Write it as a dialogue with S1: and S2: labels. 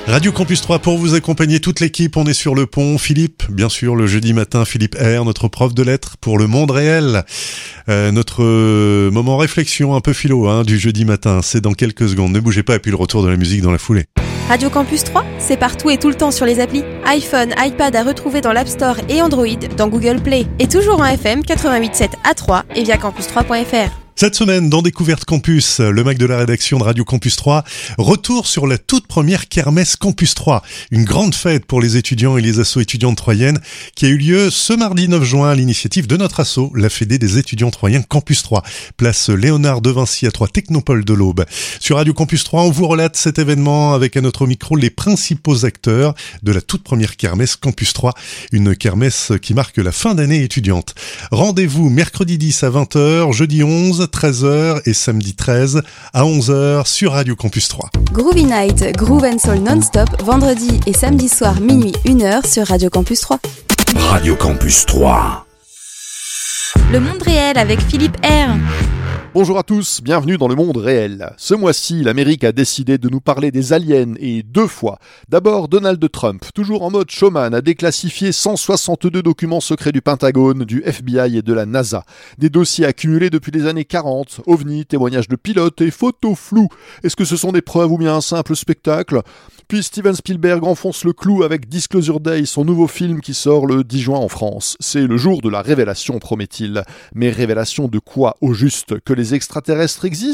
S1: Radio Campus 3 pour vous accompagner, toute l'équipe, on est sur le pont. Philippe, bien sûr, le jeudi matin, Philippe R, notre prof de lettres pour le monde réel. Notre moment réflexion un peu philo du jeudi matin, c'est dans quelques secondes. Ne bougez pas, et puis le retour de la musique dans la foulée.
S2: Radio Campus 3, c'est partout et tout le temps sur les applis. iPhone, iPad à retrouver dans l'App Store et Android, dans Google Play. Et toujours en FM 88.7 à 3 et via campus3.fr.
S1: Cette semaine, dans Découverte Campus, le Mac de la rédaction de Radio Campus 3, retour sur la toute première Kermesse Campus 3, une grande fête pour les étudiants et les assos étudiantes troyennes qui a eu lieu ce mardi 9 juin à l'initiative de notre asso, la Fédé des étudiants troyens Campus 3, place Léonard de Vinci à 3 Technopole de l'Aube. Sur Radio Campus 3, on vous relate cet événement avec à notre micro les principaux acteurs de la toute première Kermesse Campus 3, une kermesse qui marque la fin d'année étudiante. Rendez-vous mercredi 10 à 20h, jeudi 11, 13h et samedi 13 à 11h sur Radio Campus 3.
S2: Groovy Night, Groove and Soul non-stop, vendredi et samedi soir minuit 1h sur Radio Campus 3.
S3: Radio Campus 3.
S2: Le monde réel avec Philippe R.
S4: Bonjour à tous, bienvenue dans le monde réel. Ce mois-ci, l'Amérique a décidé de nous parler des aliens et 2 fois. D'abord, Donald Trump, toujours en mode showman, a déclassifié 162 documents secrets du Pentagone, du FBI et de la NASA. Des dossiers accumulés depuis les années 40, ovnis, témoignages de pilotes et photos floues. Est-ce que ce sont des preuves ou bien un simple spectacle ? Puis Steven Spielberg enfonce le clou avec Disclosure Day, son nouveau film qui sort le 10 juin en France. C'est le jour de la révélation, promet-il. Mais révélation de quoi au juste ? Que les extraterrestres existent ?